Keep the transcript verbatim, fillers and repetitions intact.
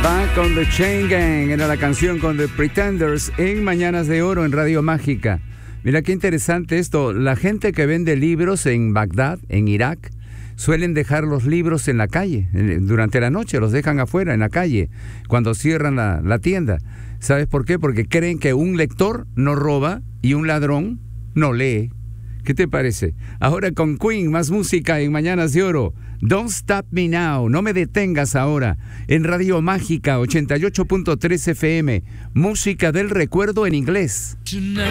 Back on the Chain Gang era la canción con The Pretenders en Mañanas de Oro en Radio Mágica. Mira qué interesante esto. La gente que vende libros en Bagdad, en Irak, suelen dejar los libros en la calle. Durante la noche los dejan afuera, en la calle, cuando cierran la, la tienda. ¿Sabes por qué? Porque creen que un lector no roba y un ladrón no lee. ¿Qué te parece? Ahora con Queen, más música en Mañanas de Oro. Don't Stop Me Now, no me detengas ahora. En Radio Mágica ochenta y ocho punto tres F M, música del recuerdo en inglés.